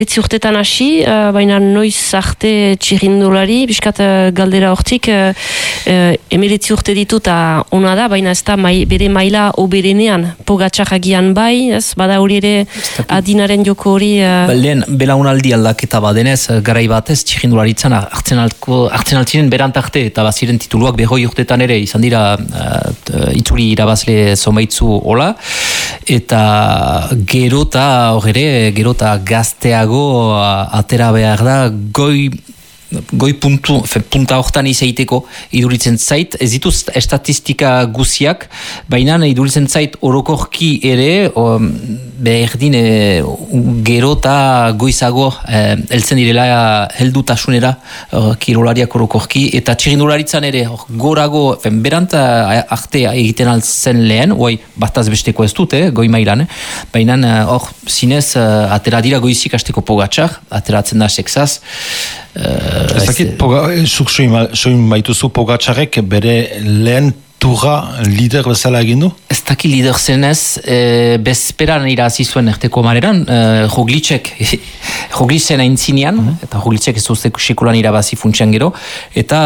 Etzi urtetan hasi, baina noiz arte txirrindulari, biskat galdera hortik, emeletzi urte ditu eta ona da, baina ez da bere maila oberenean, Pogačar agian bai, ez, bada hori ere adinaren joko hori... Lehen, belaunaldi aldaketa badenez, garai batez txirrindularitzan hartzen altziren berantarte, eta baziren tituluak 20 urtetan ere, izan dira itzuli irabazle zomaitzu hola, eta gero eta gazteago atera behar da goi punta hortan izaiteko iduritzen zait, ez dituz estatistika guziak, baina iduritzen zait orokorki ere berdin gero eta goizago heltzen direla heldutasunera kirolariak orokorki, eta txirrindularitzan ere gorago, berant arte egiten altzen lehen, bataz besteko ez dut, goi mailan, baina hor zinez atera dira goizik hasteko Pogačar, ateratzen da seksaz. Ez dakit, zuk soin baituzu Pogačarek bere lehen turra lider bezala egin du? Ez dakit lider zenez, bezperan irazi zuen erteko mareran, Rogličen aintzinean, eta Rogliček ez duzteko sekulan irabazi funtsian gero, eta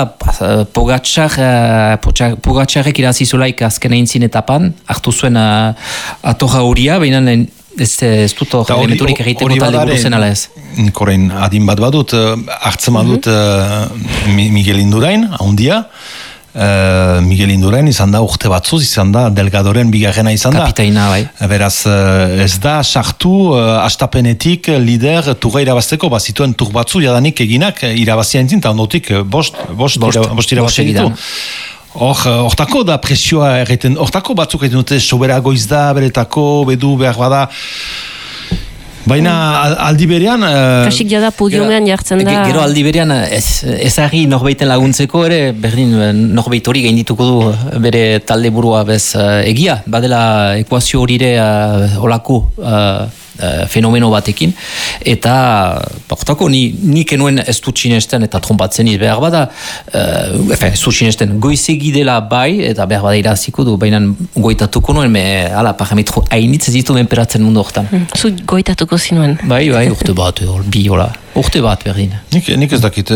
Pogačarek irazi zulaik azken aintzin etapan, hartu zuen atorra horia, baina ez dut elementurik egiteko talde buruzen ala ez. Korein adin bat badut, hartzen badut Miguel Indurain, haundia. Miguel Indurain izan da urte batzuz, izan da Delgadoren bigarrena izan da. Kapitaina, bai. Beraz, ez da sartu astapenetik lider turra irabazteko, bazituen tur batzu jadanik eginak irabazia entzin, eta ondotik bost irabazia ditu. Hortako da presioa erreten, hortako batzuk egiten dute sobera goiz da, beretako, bedu behar bada. Baina aldi berean... Kasik jada podiomean jartzen da... Gero aldi berean ezagri norbeiten laguntzeko ere, berdin norbeit hori gaindituko du bere talde burua bez egia. Badela ekuazio hori ere olako fenomeno batekin. Eta hortako nik enuen ez dut sinesten eta trompatzen behar bada, ez dut sinesten goizegi dela bai, eta behar bada iraziko du, baina goitatuko nuen, parametro hainitz ez ditu menperatzen mundu hortan. Zu goitatuko zinuen? Bai, urte bat, urte bat berdin. Nik ez dakit.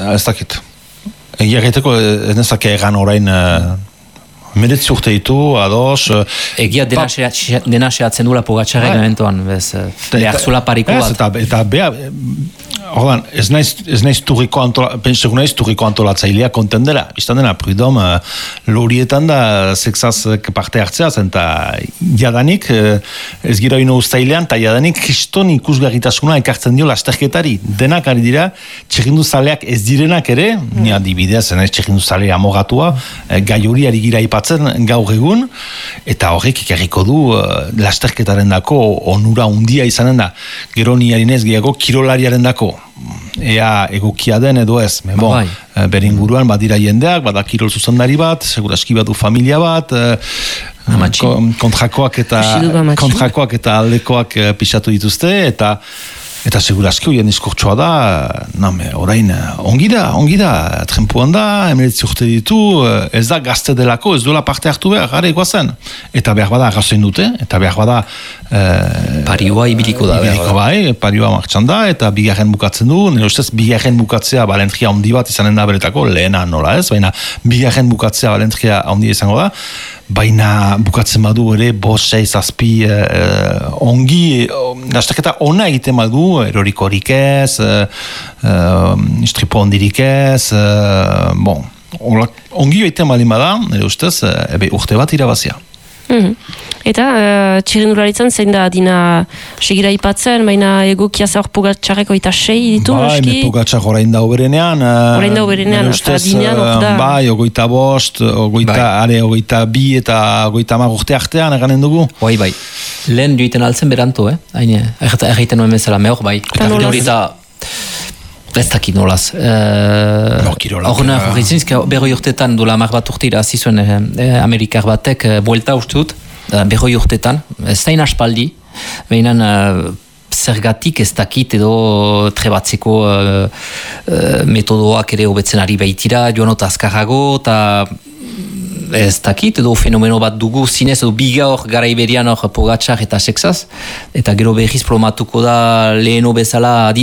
Egia egiteko ez nezake egan orain... Meretzi urte ditu, ados... Egia dena sehatzen dula Pogačarek momentuan, behar zula pariko bat. Eta behar, ordan, ez naiz turriko antolatzailea konten dela. Iztan dena, Prudom, lorietan da seksaz parte hartzea, eta jadanik, ez gira ino ustailean, eta jadanik kriston ikusgarritasuna ekartzen dio lasterketari. Denak ari dira, txirrinduzaleak ez direnak ere, ni adibidea, zen ez txirrinduzalea amogatua, gai hori ari gira gaur egun, eta horrek ikarriko du lasterketaren dako onura undia izanen da. Gero ni harinez gehiago kirolariaren dako. Ea egokia den edo ez. Berin guruan badira jendeak, bada kirol zuzendari bat, seguraski badu familia bat, kontrakoak eta aldekoak pixatu dituzte, eta seguraski horien diskurtsoa da, orain ongi da, trempuan da, emeletzi urte ditu, ez da gazte delako, ez duela parte hartu behar, gara egoazen. Eta behar bada arrazoin dute, eta behar bada... Parioa ibiliko da. Parioa martxan da, eta bigarren bukatzen du, nire ustez bigarren bukatzea balentria handi bat izanen da beretako, lehena nola ez, baina bigarren bukatzea balentria handi izango da, baina bukatzen badu ere 5-6 ongi, lastaketa ona egiten badu, erorikorik ez, istripo ondirik ez, ongi egiten badin bada, nire ustez, urte bat irabazia. Eta txirrindularitzan zein da adina segira ipatzen, baina egokia zaur Pogačareko eta 6 ditu, noski? Pogačar orain da oberenean. Orain da oberenean, adinean, da. Bai, 25, 22 eta 30 urte artean eganen dugu. Bai. Lehen joiten altzen berantu, egiten nuen bezala, mehor, bai. Eta hori da... Ez dakit nolaz. Horrena, berroi urtetan, dola mar bat urte irazi zuen Amerikar batek, buelta uste dut, berroi urtetan, ez zain aspaldi, behinan zergatik ez dakit edo trebatzeko metodoak ere hobetzen ari baitira, joan eta azkarrago, eta ez dakit, edo fenomeno bat dugu zinez, edo biga hor garaiberian hor Pogačar eta Sexaz, eta gero behiz promatuko da leheno bezala